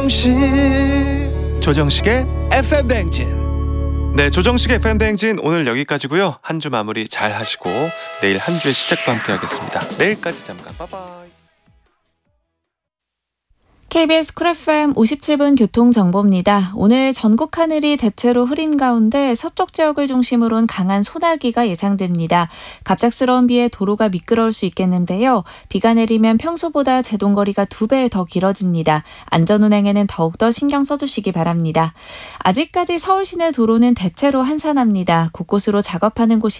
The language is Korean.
조정식의 FM 대행진. 네, 조정식의 FM 대행진 오늘 여기까지고요. 한 주 마무리 잘 하시고 내일 한 주의 시작도 함께 하겠습니다. 내일까지 잠깐 빠바이. KBS 쿨 FM 57분 교통정보입니다. 오늘 전국 하늘이 대체로 흐린 가운데 서쪽 지역을 중심으로는 강한 소나기가 예상됩니다. 갑작스러운 비에 도로가 미끄러울 수 있겠는데요. 비가 내리면 평소보다 제동거리가 2배 더 길어집니다. 안전운행에는 더욱더 신경 써주시기 바랍니다. 아직까지 서울 시내 도로는 대체로 한산합니다. 곳곳으로 작업하는 곳이